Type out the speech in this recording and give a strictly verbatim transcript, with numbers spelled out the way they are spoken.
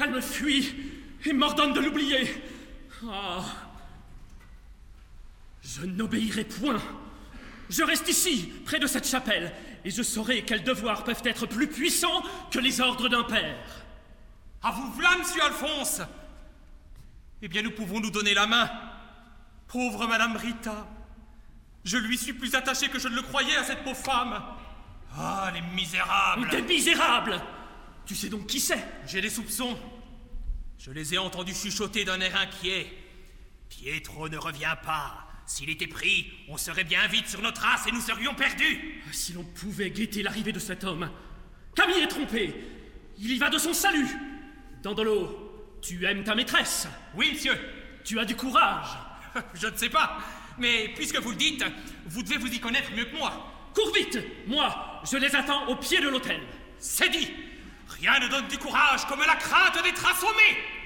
Elle me fuit et m'ordonne de l'oublier. Ah. Je n'obéirai point. Je reste ici, près de cette chapelle, et je saurai quels devoirs peuvent être plus puissants que les ordres d'un père. À vous v'là, monsieur Alphonse. Eh bien, nous pouvons nous donner la main. Pauvre Madame Rita. Je lui suis plus attaché que je ne le croyais à cette pauvre femme. Ah, les misérables. Des misérables. Tu sais donc qui c'est? J'ai des soupçons. Je les ai entendus chuchoter d'un air inquiet. Pietro ne revient pas. S'il était pris, on serait bien vite sur notre race et nous serions perdus. Si l'on pouvait guetter l'arrivée de cet homme. Camille est trompé. Il y va de son salut. Dandolo, tu aimes ta maîtresse? Oui, monsieur. Tu as du courage? Je ne sais pas. Mais puisque vous le dites, vous devez vous y connaître mieux que moi. Cours vite. Moi, je les attends au pied de l'autel. C'est dit. Rien ne donne du courage comme la crainte d'être assommé.